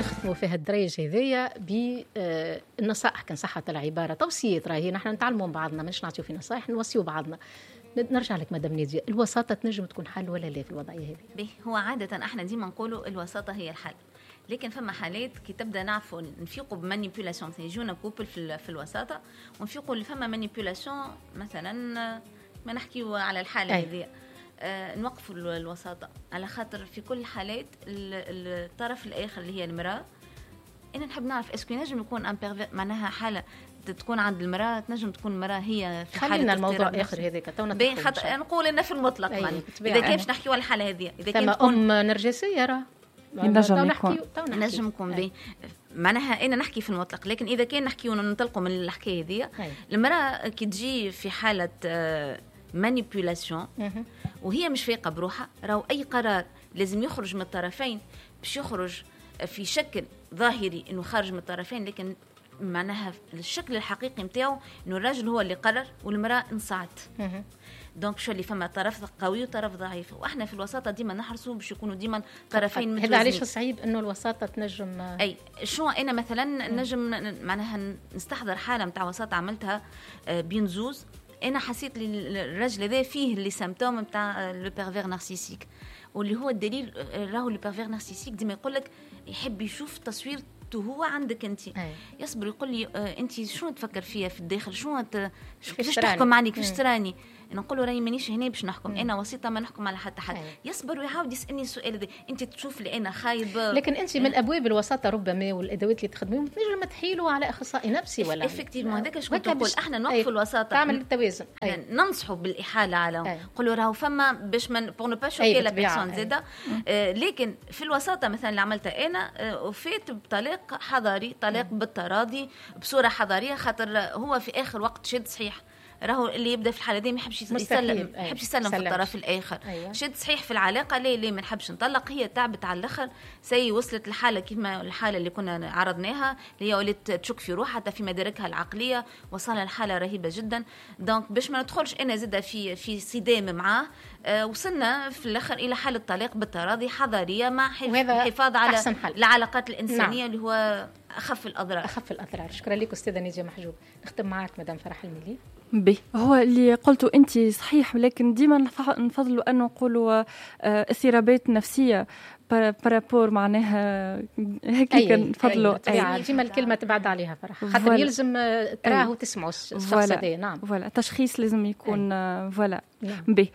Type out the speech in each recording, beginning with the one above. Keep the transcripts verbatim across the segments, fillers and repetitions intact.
نختموا في هالدريج هذايا بالنصائح كان صحة العبارة توصيات. راهي نحن نتعلموا من بعضنا، مش نعطيو في نصائح، نوصيوا بعضنا. نرجع لك مدام نادية، الوساطة تنجم تكون حل ولا لا في الوضعية هذه؟ به هو عادة احنا ديما نقولوا الوساطة هي الحل، لكن فما حالات كي تبدا نعرفوا نفيقوا بمانيبيولاسيون، يجونا كوبل في, في الوساطة ونفيقوا اللي فما مانيبيولاسيون، مثلا ما نحكيوا على الحالة هذه آه نوقفوا الوساطة، على خاطر في كل الحالات الطرف الآخر اللي هي المرأة، أنا نحب نعرف اسكو نجم يكون ان معناها حالة تكون عند المرأة، تنجم تكون المرأة هي في حالة. خلينا الموضوع آخر هذاك تونا خاطر نقول إن في المطلق يعني إذا كان باش نحكيوا على الحالة هذه، إذا كان أم نرجسية راه نجم يكون نجم يكون به معناها أنا نحكي في المطلق، لكن إذا كان نحكيوا ننطلقوا من الحكاية هذه، المرأة كي تجي في حالة مانيبيولاسيون وهي مش فايقة بروحها، راهو أي قرار لازم يخرج من الطرفين باش يخرج في شكل ظاهري إنه خارج من الطرفين، لكن معناها الشكل الحقيقي متاعه إنه الرجل هو اللي قرر والمرأة انصعت. دونك شو اللي فما طرف قوي وطرف ضعيف، واحنا في الوساطه ديما نحرصوا باش يكونوا ديما طرفين متوازنين. هذا علاش صعيب انه الوساطه تنجم اي شو انا مثلا نجم معناها نستحضر حاله نتاع وساطه عملتها بين زوز، انا حسيت الرجل هذا فيه اللي سيمبتوم نتاع لو بيرفير نارسيسيك، واللي هو الدليل راهو لو بيرفير نارسيسيك ديما يقول لك يحب يشوف تصوير هو عندك انت، يصبر يقول لي آه انت شو تفكر فيها في الداخل، شو كيفاش تحكم عليك، كيفاش تراني، نقول له راهي مانيش هنا باش نحكم، انا وسيطه ما نحكم على حتى حد. يصبر ويعاود يسالني السؤال هذا، انت تشوف لي انا خايب، لكن انت من ابواب الوساطه ربما والادوات اللي تخدميهم تنجم تحيلوا على اخصائي نفسي ولا افكتيفمون هذاك اش كنت نقول، احنا نوقفوا الوساطه تعمل التوازن، ننصحوا بالاحاله على نقولوا راهو فما باش من بور نو با شوكي لا بيرسون زاده، آه لكن في الوساطه مثلا اللي عملتها انا آه وفات بطريق حضاري، طلاق بالتراضي بصوره حضاريه، خاطر هو في اخر وقت شد صحيح، راهو اللي يبدا في الحاله دي ما يحبش يسلم، ما يحبش يسلم في الطرف الاخر. أيوة. شد صحيح في العلاقه، ليه ليه ما نحبش نطلق، هي تعبت على الاخر، سي وصلت الحاله كيما الحاله اللي كنا عرضناها، اللي هي ولات تشك في روحها حتى في مداركها العقليه، وصلنا لحاله رهيبه جدا. دونك باش ما ندخلش انا زاده في في صدام معاه، آه وصلنا في الاخر الى حاله طلاق بالتراضي حضاريه مع الحفاظ على العلاقات الانسانيه. نعم. اللي هو اخف الاضرار. اخف الاضرار. شكرا لك استاذه نادية محجوب. نختم معك مدام فرح الميلي. بي هو اللي قلته انت صحيح، لكن ديما نفضلوا ان نقولوا اضطرابات نفسيه بارابور معناها هيك نفضلوا ديما الكلمه تبعد عليها فرح، خاطر يلزم تراه وتسمعوا الشخص هذا. نعم فوالا تشخيص لازم يكون فوالا. بي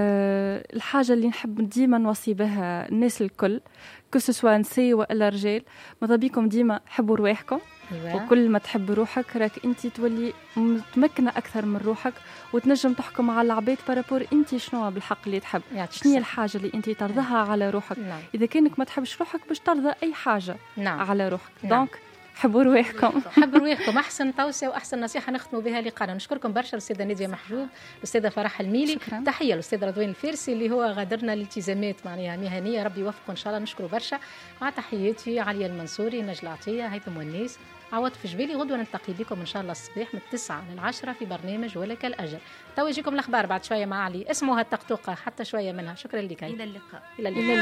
أه الحاجه اللي نحب ديما نوصي بها الناس الكل كسوا نساء ولا رجال، ماذا بيكم ديما حبوا رواحكم. أيوة. وكل ما تحب روحك راك انت تولي متمكنه اكثر من روحك، وتنجم تحكم على العباد بارابور انت شنو بالحق اللي تحب، شنو هي الحاجه اللي انت ترضاها على روحك. نعم. اذا كانك ما تحبش روحك باش ترضى اي حاجه. نعم. على روحك. نعم. دونك حبوا رواحكم. حبوا رواحكم. احسن توصيه واحسن نصيحه نختموا بها لقاءنا. نشكركم برشا الاستاذه نادية محجوب، الاستاذه فرح الميلي. شكرا. تحيه للاستاذ رضوان الفارسي اللي هو غادرنا الالتزامات معناها مهنيه، ربي يوفقه ان شاء الله. نشكره برشا. مع تحياتي عليا المنصوري، نجلة عطيه، هيثم والناس، عوض في جبالي. غدوه نلتقي بكم ان شاء الله الصباح من التسعة للعشرة في برنامج ولك الاجر. تو يجيكم الاخبار بعد شويه مع علي، اسمها التقطوقه حتى شويه منها. شكرا لك. الى اللقاء. الى اللقاء.